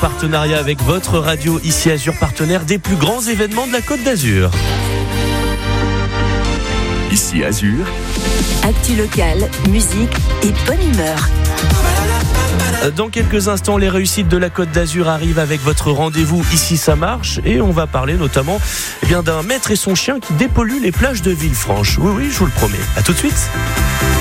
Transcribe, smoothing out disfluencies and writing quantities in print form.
partenariat avec votre radio Ici Azur, partenaire des plus grands événements de la Côte d'Azur. Ici Azur. Actu locale, musique et bonne humeur. Dans quelques instants, les réussites de la Côte d'Azur arrivent avec votre rendez-vous Ici ça marche, et on va parler notamment d'un maître et son chien qui dépolluent les plages de Villefranche. Oui, je vous le promets. À tout de suite.